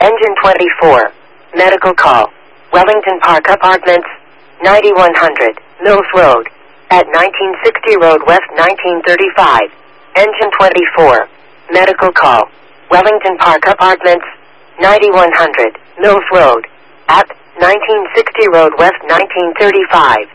Engine 24. Medical call. Wellington Park Apartments, 9100, Mills Road. At 1960 Road West 1935. Engine 24. Medical call. Wellington Park Apartments, 9100, Mills Road. At 1960 Road West 1935.